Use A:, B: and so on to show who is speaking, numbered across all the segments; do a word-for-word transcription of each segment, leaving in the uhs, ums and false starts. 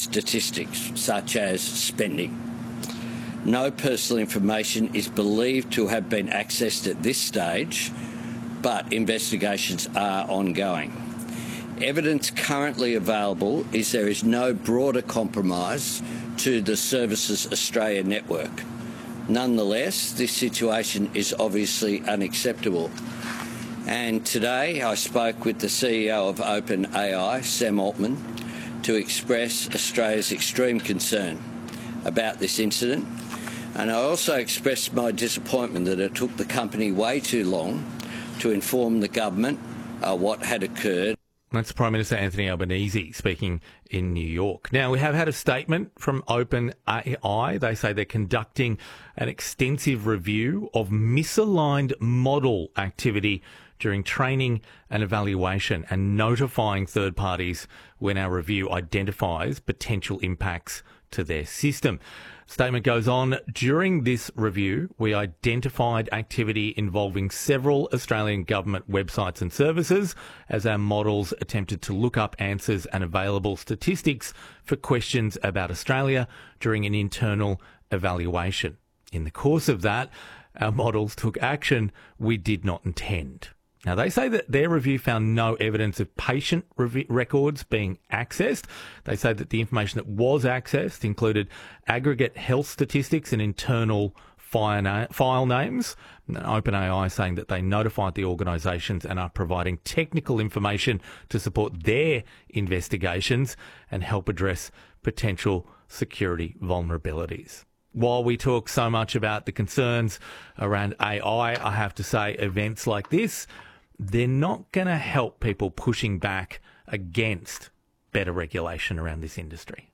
A: statistics, such as spending. No personal information is believed to have been accessed at this stage, but investigations are ongoing. Evidence currently available is there is no broader compromise to the Services Australia network. Nonetheless, this situation is obviously unacceptable. And today I spoke with the C E O of OpenAI, Sam Altman, to express Australia's extreme concern about this incident. And I also expressed my disappointment that it took the company way too long to inform the government uh, what had occurred.
B: That's Prime Minister Anthony Albanese speaking in New York. Now, we have had a statement from OpenAI. They say they're conducting an extensive review of misaligned model activity during training and evaluation and notifying third parties when our review identifies potential impacts to their system. Statement goes on, during this review, we identified activity involving several Australian government websites and services as our models attempted to look up answers and available statistics for questions about Australia during an internal evaluation. In the course of that, our models took action we did not intend. Now, they say that their review found no evidence of patient rev- records being accessed. They say that the information that was accessed included aggregate health statistics and internal file, na- file names. And OpenAI saying that they notified the organisations and are providing technical information to support their investigations and help address potential security vulnerabilities. While we talk so much about the concerns around A I, I have to say events like this, they're not going to help people pushing back against better regulation around this industry.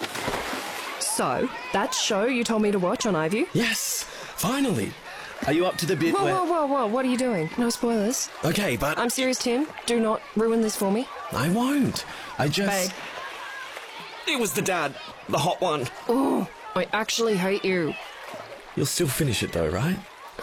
C: So, that show you told me to watch on iView?
D: Yes, finally. Are you up to the bit
C: whoa,
D: where...
C: Whoa, whoa, whoa, what are you doing? No spoilers.
D: Okay, but...
C: I'm serious, Tim. Do not ruin this for me.
D: I won't. I just...
C: Babe.
D: It was the dad. The hot one.
C: Oh, I actually hate you.
D: You'll still finish it though, right?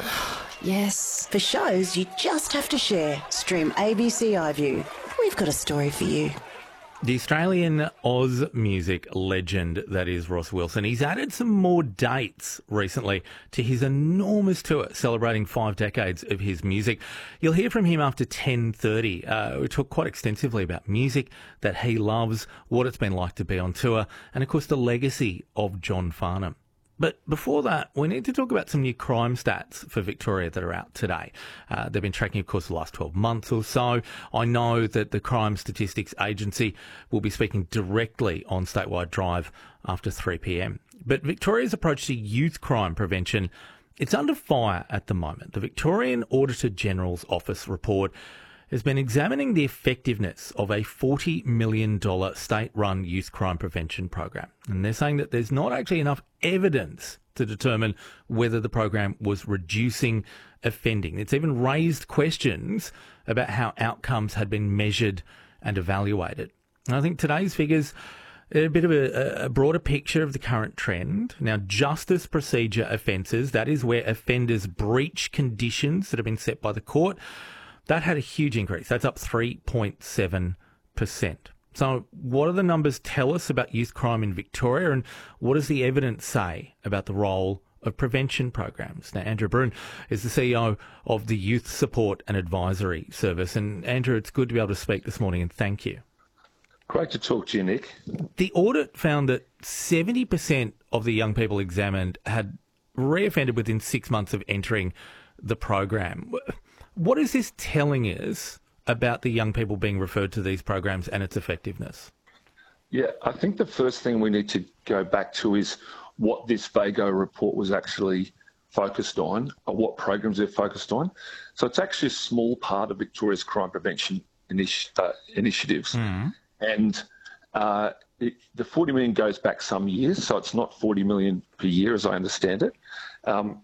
C: Yes.
E: For shows you just have to share, stream A B C iView. We've got a story for you.
B: The Australian Oz music legend that is Ross Wilson, he's added some more dates recently to his enormous tour celebrating five decades of his music. You'll hear from him after ten thirty. Uh, we talk quite extensively about music that he loves, what it's been like to be on tour, and of course the legacy of John Farnham. But before that, we need to talk about some new crime stats for Victoria that are out today. Uh, they've been tracking, of course, the last twelve months or so. I know that the Crime Statistics Agency will be speaking directly on Statewide Drive after three p.m. But Victoria's approach to youth crime prevention, it's under fire at the moment. The Victorian Auditor General's Office report has been examining the effectiveness of a forty million dollars state-run youth crime prevention program. And they're saying that there's not actually enough evidence to determine whether the program was reducing offending. It's even raised questions about how outcomes had been measured and evaluated. And I think today's figures are a bit of a, a broader picture of the current trend. Now, justice procedure offences, that is where offenders breach conditions that have been set by the court, that had a huge increase. That's up three point seven percent. So what do the numbers tell us about youth crime in Victoria, and what does the evidence say about the role of prevention programs? Now, Andrew Brun is the C E O of the Youth Support and Advisory Service. And Andrew, it's good to be able to speak this morning, and thank you.
F: Great to talk to you, Nick.
B: The audit found that seventy percent of the young people examined had reoffended within six months of entering the program. What is this telling us about the young people being referred to these programs and its effectiveness?
F: Yeah, I think the first thing we need to go back to is what this VAGO report was actually focused on, or what programs they're focused on. So it's actually a small part of Victoria's crime prevention initi- uh, initiatives. Mm. And uh, it, the forty million goes back some years, so it's not forty million per year as I understand it. Um,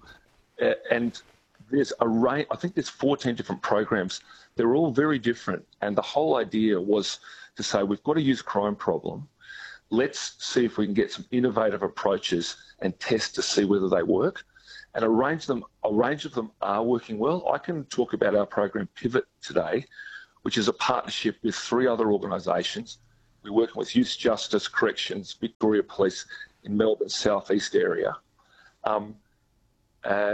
F: and there's a range, I think there's fourteen different programs. They're all very different. And the whole idea was to say, we've got a youth crime problem. Let's see if we can get some innovative approaches and test to see whether they work. And a range of them, a range of them are working well. I can talk about our program Pivot today, which is a partnership with three other organisations we're working with Youth Justice, Corrections, Victoria Police in Melbourne's southeast area. Um, uh,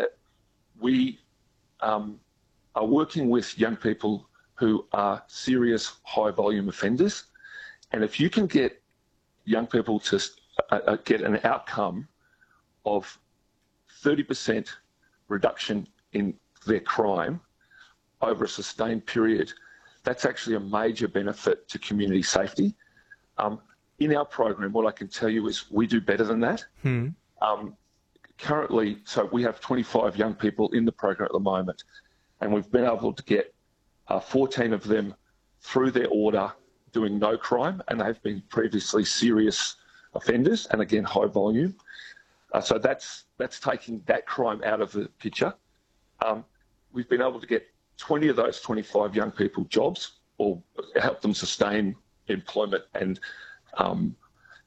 F: we um, are working with young people who are serious high-volume offenders. And if you can get young people to uh, uh, get an outcome of thirty percent reduction in their crime over a sustained period, that's actually a major benefit to community safety. Um, in our program, what I can tell you is we do better than that.
B: Hmm.
F: Um, currently, so we have twenty-five young people in the program at the moment, and we've been able to get uh, fourteen of them through their order doing no crime, and they've been previously serious offenders, and again, high volume. Uh, so that's that's taking that crime out of the picture. Um, we've been able to get twenty of those twenty-five young people jobs, or help them sustain employment and um,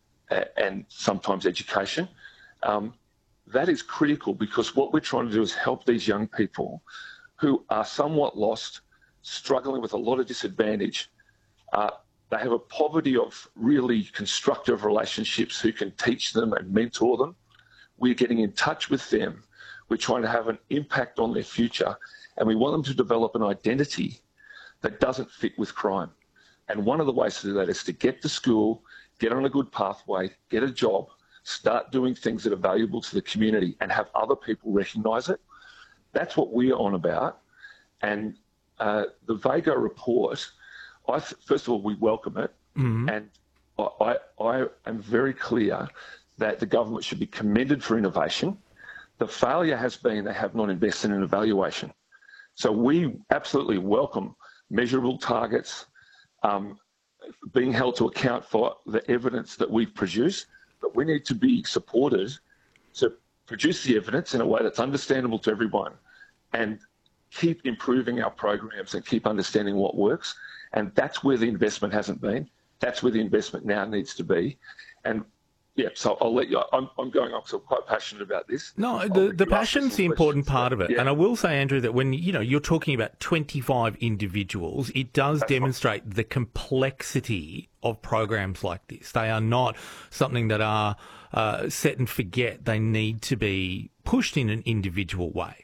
F: and sometimes education. Um, that is critical, because what we're trying to do is help these young people who are somewhat lost, struggling with a lot of disadvantage. Uh, they have a poverty of really constructive relationships who can teach them and mentor them. We're getting in touch with them. We're trying to have an impact on their future, and we want them to develop an identity that doesn't fit with crime. And one of the ways to do that is to get to school, get on a good pathway, get a job, start doing things that are valuable to the community, and have other people recognise it. That's what we're on about. And uh, the VAGO report, I th- first of all, we welcome it. Mm-hmm. And I, I, I am very clear that the government should be commended for innovation. The failure has been they have not invested in evaluation. So we absolutely welcome measurable targets, um, being held to account for the evidence that we've produced, but we need to be supported to produce the evidence in a way that's understandable to everyone, and keep improving our programs and keep understanding what works. And that's where the investment hasn't been. That's where the investment now needs to be. And yeah, so I'll let you, I'm, I'm going on because I'm quite passionate about this.
B: No, the, the passion's the important part of it. Yeah. And I will say, Andrew, that when, you know, you're talking about twenty-five individuals, it does That's demonstrate right. the complexity of programs like this. They are not something that are uh, set and forget. They need to be pushed in an individual way.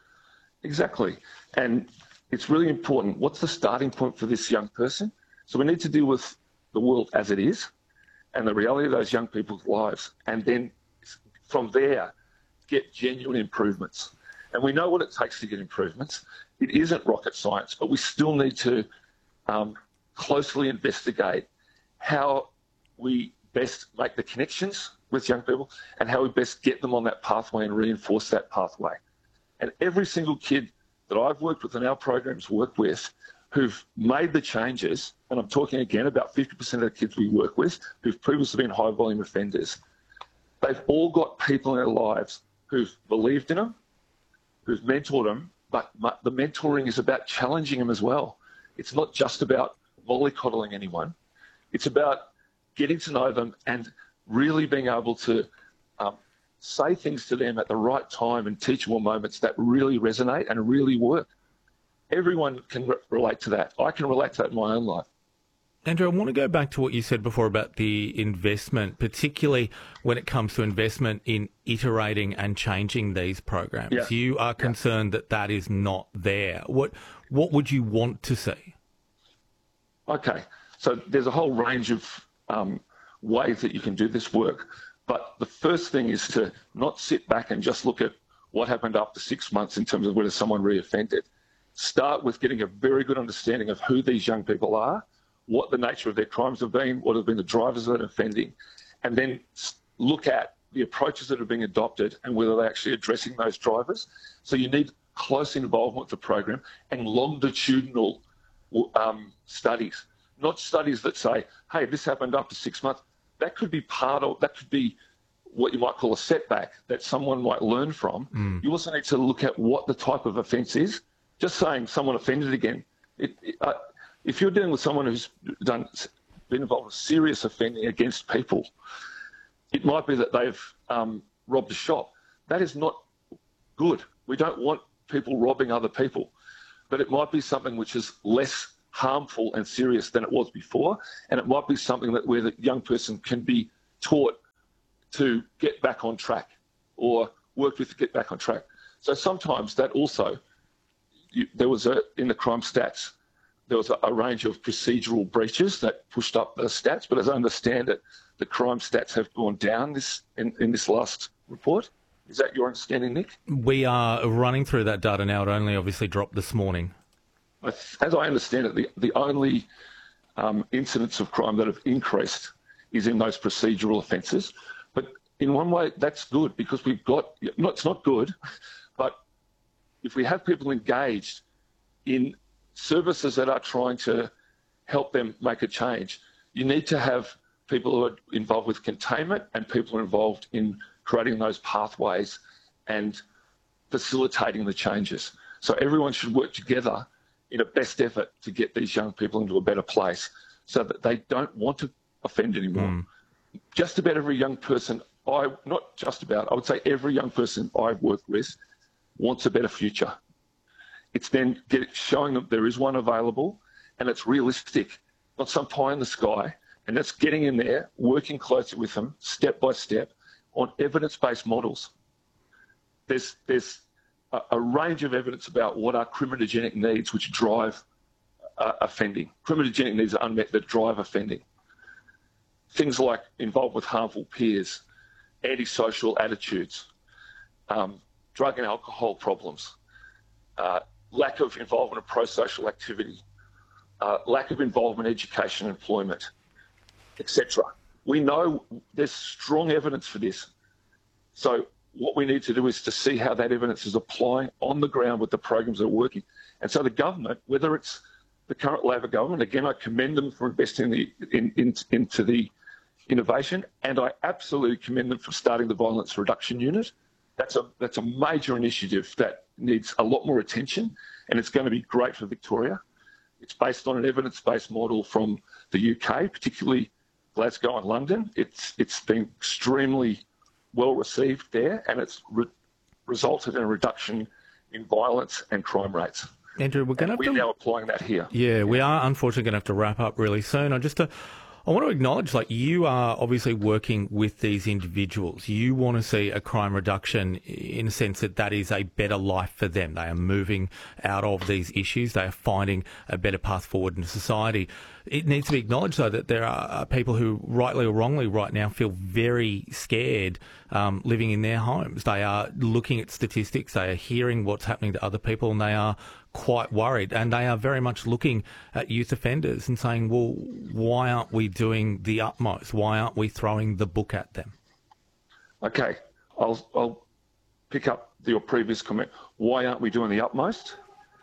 F: Exactly. And it's really important. What's the starting point for this young person? So we need to deal with the world as it is and the reality of those young people's lives, and then from there, get genuine improvements. And we know what it takes to get improvements. It isn't rocket science, but we still need to um, closely investigate how we best make the connections with young people and how we best get them on that pathway and reinforce that pathway. And every single kid that I've worked with in our programs work with who've made the changes, and I'm talking again about fifty percent of the kids we work with who've previously been high volume offenders, they've all got people in their lives who've believed in them, who've mentored them, but the mentoring is about challenging them as well. It's not just about mollycoddling anyone. It's about getting to know them and really being able to um, say things to them at the right time and teachable moments that really resonate and really work. Everyone can re- relate to that. I can relate to that in my own life.
B: Andrew, I want to go back to what you said before about the investment, particularly when it comes to investment in iterating and changing these programs. Yeah. You are concerned yeah. that that is not there. What what would you want to see?
F: Okay, so there's a whole range of um, ways that you can do this work. But the first thing is to not sit back and just look at what happened after six months in terms of whether someone reoffended. Start with getting a very good understanding of who these young people are, what the nature of their crimes have been, what have been the drivers of that offending, and then look at the approaches that are being adopted and whether they're actually addressing those drivers. So you need close involvement with the program and longitudinal um, studies, not studies that say, hey, this happened after six months. That could be part of, that could be what you might call a setback that someone might learn from. Mm. You also need to look at what the type of offence is. Just saying someone offended again, it, it, uh, if you're dealing with someone who's done been involved in serious offending against people, it might be that they've um, robbed a shop. That is not good. We don't want people robbing other people, but it might be something which is less harmful and serious than it was before, and it might be something that where the young person can be taught to get back on track or work with to get back on track. So sometimes that also, you, there was a, in the crime stats, there was a, a range of procedural breaches that pushed up the stats, but as I understand it, the crime stats have gone down this in, in this last report. Is that your understanding, Nick?
B: We are running through that data now. It only obviously dropped this morning.
F: As I understand it, the, the only um, incidents of crime that have increased is in those procedural offences. But in one way, that's good because we've got, no, it's not good, but if we have people engaged in services that are trying to help them make a change, you need to have people who are involved with containment and people who are involved in creating those pathways and facilitating the changes. So everyone should work together in a best effort to get these young people into a better place so that they don't want to offend anymore. Mm. Just about every young person, I not just about, I would say every young person I've worked with wants a better future. It's then get, showing them there is one available and it's realistic, not some pie in the sky, and that's getting in there, working closely with them, step by step, on evidence-based models. There's, there's a, a range of evidence about what are criminogenic needs which drive uh, offending. Criminogenic needs are unmet that drive offending. Things like involved with harmful peers, antisocial attitudes, um, drug and alcohol problems, uh, lack of involvement in pro-social activity, uh, lack of involvement in education and employment, et cetera. We know there's strong evidence for this. So what we need to do is to see how that evidence is applying on the ground with the programs that are working. And so the government, whether it's the current Labor government, again, I commend them for investing the, in, in, into the innovation, and I absolutely commend them for starting the Violence Reduction Unit. That's a, that's a major initiative that needs a lot more attention, and it's going to be great for Victoria. It's based on an evidence-based model from the U K, particularly Glasgow and London. It's it's been extremely well received there, and it's re- resulted in a reduction in violence and crime rates.
B: Andrew, we're going to have
F: we're
B: to...
F: now applying that here.
B: Yeah, we are unfortunately going to have to wrap up really soon. I just uh, I want to acknowledge, like, you are obviously working with these individuals. You want to see a crime reduction in a sense that that is a better life for them. They are moving out of these issues. They are finding a better path forward in society. It needs to be acknowledged, though, that there are people who, rightly or wrongly right now, feel very scared um, living in their homes. They are looking at statistics. They are hearing what's happening to other people, and they are quite worried. And they are very much looking at youth offenders and saying, well, why aren't we doing the utmost? Why aren't we throwing the book at them?
F: Okay, I'll, I'll pick up your previous comment. Why aren't we doing the utmost?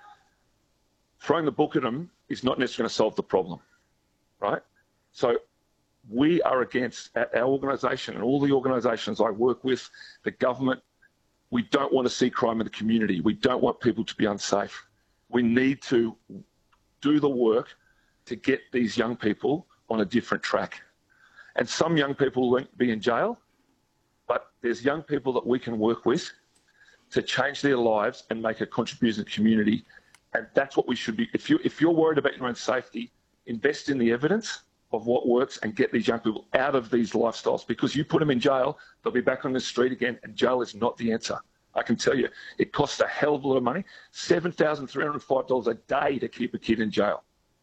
F: Throwing the book at them is not necessarily going to solve the problem, right? So we are against, our organisation and all the organisations I work with, the government, we don't want to see crime in the community. We don't want people to be unsafe. We need to do the work to get these young people on a different track. And some young people won't be in jail, but there's young people that we can work with to change their lives and make a contribution to the community. And that's what we should be. If, you, if you're worried about your own safety, invest in the evidence of what works and get these young people out of these lifestyles, because you put them in jail, they'll be back on the street again, and jail is not the answer. I can tell you, it costs a hell of a lot of money, seven thousand three hundred five dollars a day to keep a kid in jail.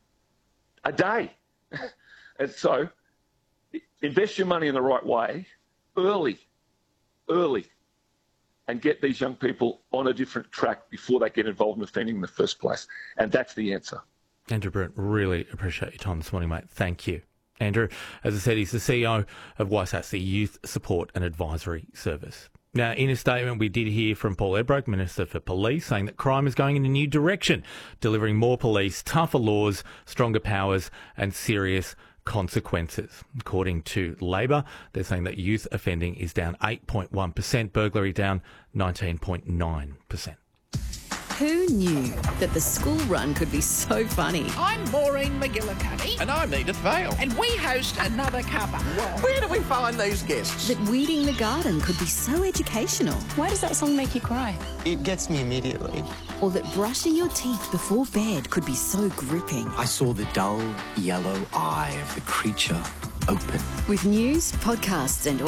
F: A day. And so invest your money in the right way, early, early, and get these young people on a different track before they get involved in offending in the first place. And that's the answer.
B: Andrew Brent, really appreciate your time this morning, mate. Thank you. Andrew, as I said, he's the C E O of WISAS, the Youth Support and Advisory Service. Now, in a statement, we did hear from Paul Edbroke, Minister for Police, saying that crime is going in a new direction, delivering more police, tougher laws, stronger powers and serious consequences. According to Labor, they're saying that youth offending is down eight point one percent, burglary down nineteen point nine percent.
G: Who knew that the school run could be so funny?
H: I'm Maureen McGillicuddy.
I: And I'm Edith Vale.
H: And we host Another Cuppa.
I: Where do we find these guests?
G: That weeding the garden could be so educational.
J: Why does that song make you cry?
K: It gets me immediately.
G: Or that brushing your teeth before bed could be so gripping.
K: I saw the dull yellow eye of the creature open.
G: With news, podcasts and